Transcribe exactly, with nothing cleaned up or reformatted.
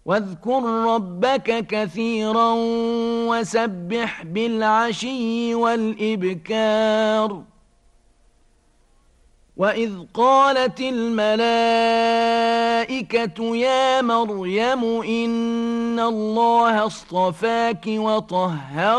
واذكر ربك كثيرا وسبح بالعشي والإبكار وإذ قالت الملائكة يا مريم إن الله اصطفاك وطهرك